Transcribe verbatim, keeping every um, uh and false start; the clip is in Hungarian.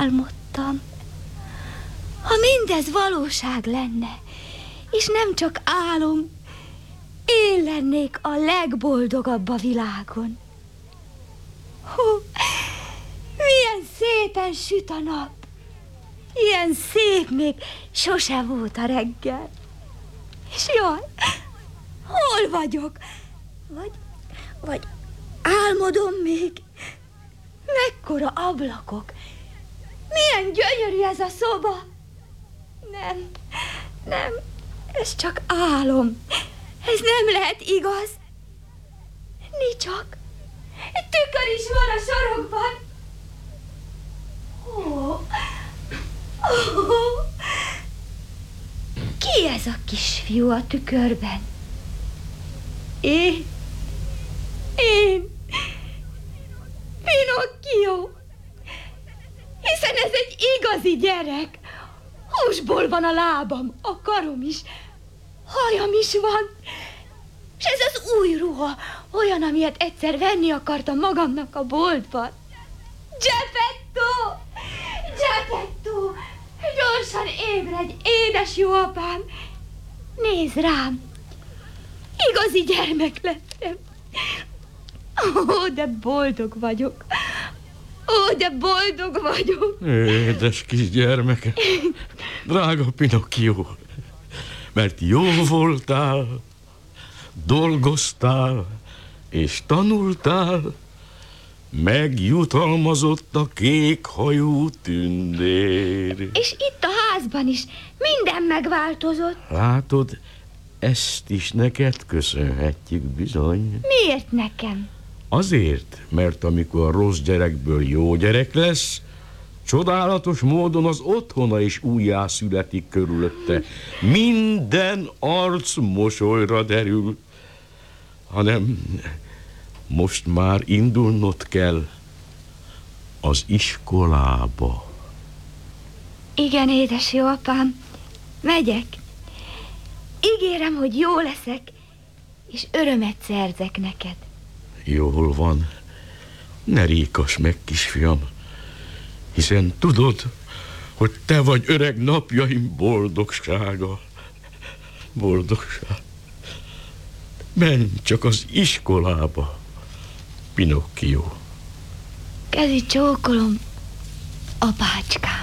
álmodtam. Ha mindez valóság lenne, és nem csak álom, én lennék a legboldogabb a világon. Hú, milyen szépen süt a nap! Ilyen szép még sose volt a reggel. És jaj, hol vagyok? Vagy, vagy álmodom még? Mekkora ablakok! Milyen gyönyörű ez a szoba! Nem, nem, ez csak álom. Ez nem lehet igaz. Mi csak? Egy tükör is van a sarokban. Ó, ó, ki ez a kisfiú a tükörben? Én? Én? Pinocchio? Hiszen ez egy igazi gyerek. Húsból van a lábam, a karom is, hajam is van. És ez az új ruha, olyan, amilyet egyszer venni akartam magamnak a boltban. Geppetto! Geppetto! Gyorsan ébredj, édes jó apám! Nézd rám! Igazi gyermek lettem. Ó, de boldog vagyok. Ó, de boldog vagyok. Édes kis gyermeke, drága Pinocchio, mert jó voltál, dolgoztál és tanultál, megjutalmazott a kék hajú tündér. És itt a házban is minden megváltozott. Látod, ezt is neked köszönhetjük bizony. Miért nekem? Azért, mert amikor a rossz gyerekből jó gyerek lesz, csodálatos módon az otthona is újjászületik körülötte. Minden arc mosolyra derül. Hanem most már indulnod kell az iskolába. Igen, édes jó apám, megyek. Ígérem, hogy jó leszek, és örömet szerzek neked. Jól van. Ne rékass meg, kisfiam, hiszen tudod, hogy te vagy öreg napjaim boldogsága. Boldogság. Menj csak az iskolába, Pinocchio. Kezi csókolom, apácskám.